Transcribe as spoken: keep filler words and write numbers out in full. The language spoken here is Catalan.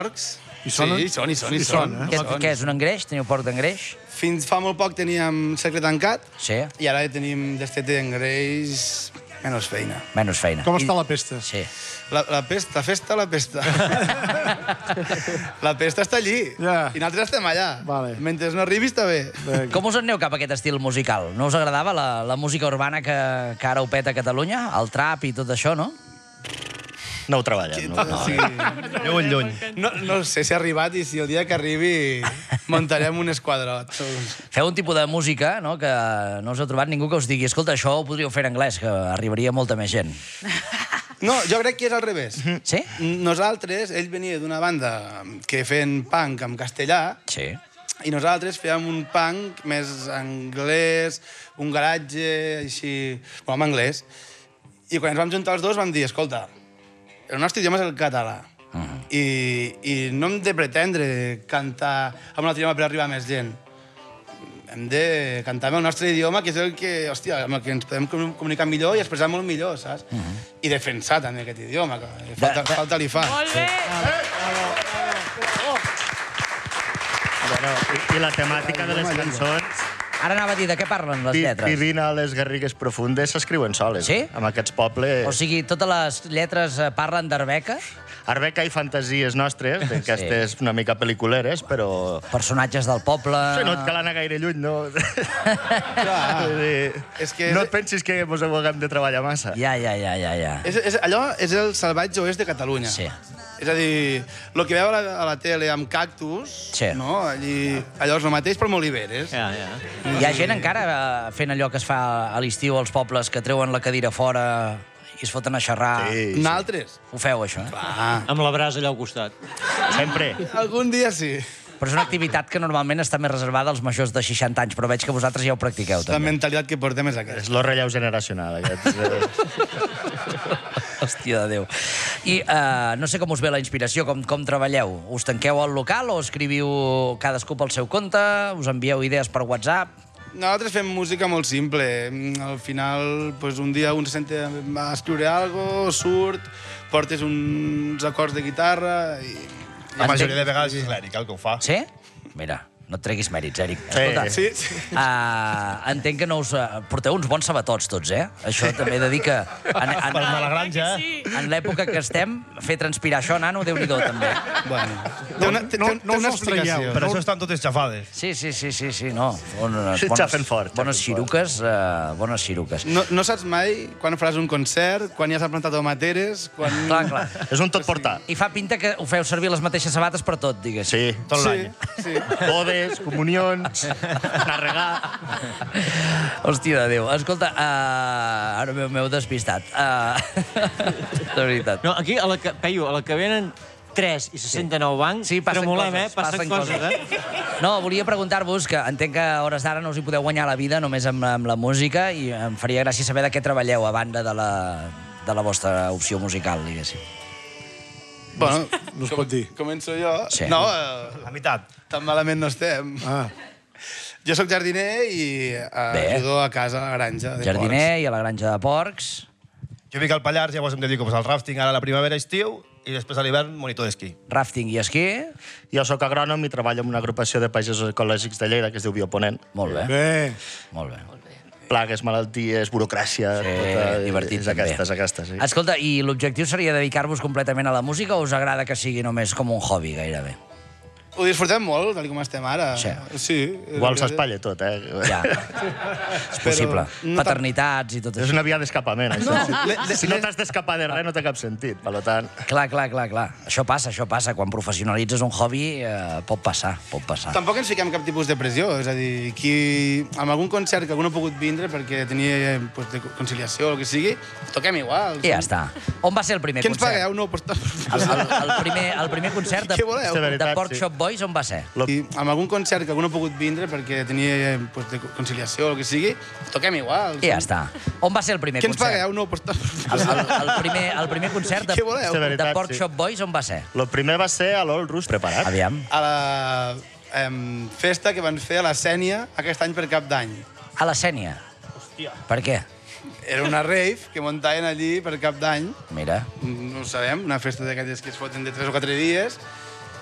I són, sí, hi són, hi són, hi hi són, són. eh? Què, què és, un engreix? Teniu porc d'engreix? Fins fa molt poc teníem cercle tancat Sí. i ara tenim d'estete d'engreix menys feina. Menys feina. Com està la pesta? Sí. La, la pesta, la festa, la pesta. La pesta està allí. Ja. I nosaltres estem allà. Vale. Mentre no arribi, està bé. Com us en aneu cap a aquest estil musical? No us agradava la, la música urbana que, que ara ho peta a Catalunya? El trap i tot això, no? No ho treballem. No, Sí. Lluny, lluny. No, no sé si ha arribat i si el dia que arribi muntarem un esquadrot. Feu un tipus de música, no?, que no us heu trobat ningú que us digui escolta, això ho podríeu fer en anglès, que arribaria molta més gent. No, jo crec que és al revés. Sí? Nosaltres, ell venia d'una banda que feien punk en castellà, Sí. i nosaltres fèiem un punk més anglès, un garatge, així... Bueno, en anglès. I quan ens vam juntar els dos vam dir, escolta, el nostre idioma és el català. Uh -huh. I, I no hem de pretendre cantar amb un altre idioma per arribar a més gent. Hem de cantar amb el nostre idioma, que és el que, hòstia, amb el que ens podem comunicar millor i expressar molt millor, saps? Uh -huh. I defensar també aquest idioma, que falta, falta li fa. Molt bé! Bueno, i, I la temàtica de les cançons... Ara anava a dir de què parlen les Vi- lletres. Vivint a les Garrigues profundes s'escriuen soles. Sí? Amb aquests pobles... O sigui, totes les lletres eh, parlen d'Arbeca? Arbeca i fantasies nostres, d'aquestes una mica pel·liculeres, però... Personatges del poble... Sí, no et cal anar gaire lluny, no? Clar. Vull dir, És que- No et pensis que mos haguem de treballar massa. Ja, ja, ja, ja, ja. És, és, allò és el salvatge oest de Catalunya. Sí. És a dir, el que veu a la, a la tele amb cactus, Sí. no? Allí, allò és el mateix, però amb oliveres. Ja, ja. Hi ha gent encara eh, fent allò que es fa a l'estiu als pobles, que treuen la cadira fora i es foten a xerrar. Sí, sí. Nosaltres. Ho feu, això, eh? Ah, Amb la brasa allà al costat. Sempre. algun dia sí. Però és una activitat que normalment està més reservada als majors de seixanta anys, però veig que vosaltres ja ho practiqueu, La també. mentalitat que portem és aquesta. És lo relleu generacional, aquest. Hòstia de Déu. I uh, no sé com us ve la inspiració, com, com treballeu. Us tanqueu al local o escriviu cadascú pel seu compte? Us envieu idees per WhatsApp? Nosaltres fem música molt simple. Al final, pues, un dia un se sent a escriure algo, surt, portes uns acords de guitarra i... La majoria de vegades és l'Eric el que ho fa. Sí? Mira, no et treguis mèrits, Eric. Sí. Escolta, Sí, sí. uh, entenc que no us... Uh, porteu uns bons sabatots, tots, eh? Això també he de dir que... En, en, Per anar a la granja. en l'època que estem, fer transpirar això, nano, Déu-n'hi-do, també. Bueno, té una, té, No- té, no té una us els traieu. explicació. Per això estan totes xafades. Sí, sí, sí, sí, sí, no. Bones, Sí, xafen fort, Bones xafen xiruques, uh, bones xiruques. No, no saps mai quan faràs un concert, quan ja s'han plantat tomateres, quan... Clar, clar. És un tot portar. I fa pinta que ho feu servir les mateixes sabates per tot, diguéssim. Sí, Tot Sí, l'any. sí. bodes, comunions, carregar... Hòstia de Déu. Escolta, uh, ara m'heu despistat. Uh, de veritat. No, aquí, a la que, Peyu, a la que venen tres i se senten al banc, Sí, passen tremolem, coses, eh? Passen, passen coses, eh? No, volia preguntar-vos, que entenc que a hores d'ara no us hi podeu guanyar la vida només amb, amb la música, i em faria gràcia saber de què treballeu a banda de la, de la vostra opció musical, diguéssim. Bueno, No es pot dir. començo jo. Sí. No, eh, La meitat. tan malament no estem. Ah, Jo sóc jardiner i eh, Bé. ajudo a casa a la granja de Jardiner i a la granja de porcs. Jo vinc al Pallars, llavors em dedico pues, al rafting ara a la primera estiu i després a l'hivern monitor d'esquí. Rafting i esquí. Jo sóc agrònom i treballo en una agrupació de pagesos ecològics de Lleida que es diu Bioponent. Molt bé. bé. Molt bé. Plagues, malalties, burocràcia... Sí, tota, divertit, és també. aquestes, aquestes, sí. Escolta, i l'objectiu seria dedicar-vos completament a la música o us agrada que sigui només com un hobby, gairebé? porcs. Ho disfrutem molt, tal com estem ara. Sí. Sí. Igual s'espatlla tot, eh? Ja, és possible. no tant- Paternitats i tot És això. una via d'escapament, això. No, Si- le- le- si no t'has d'escapar de res, no té cap sentit. Per tant, Clar, clar, clar, clar. Això passa, això passa. Quan professionalitzes un hobby, eh, pot passar, pot passar. Tampoc ens fiquem cap tipus de pressió, és a dir, qui, amb algun concert que algú no ha pogut vindre perquè tenia pues, de conciliació o el que sigui, toquem igual. I ja està. On va ser el primer Què ens concert? pagueu? No, pues, El, el, el, primer, el primer concert de, Què voleu? De veritat, de Pork sí. Shop Boys on va ser? I amb algun concert que algú no ha pogut vindre perquè tenia pues, de conciliació o el que sigui, toquem igual. I ja està. On va ser el primer Què ens concert? pagueu? No, pues, El, el, el, primer, el primer concert de, Què voleu? De de veritat, Pork sí. Shop Boys on va ser? el primer va ser a l'Old Rus preparat. Aviam. a la em, festa que van fer a la Sènia aquest any per Cap d'Any. A la Sènia. Per què? Era una rave que muntaven allí per Cap d'Any, Mira. no ho sabem, una festa d'aquestes que es foten de tres o quatre dies,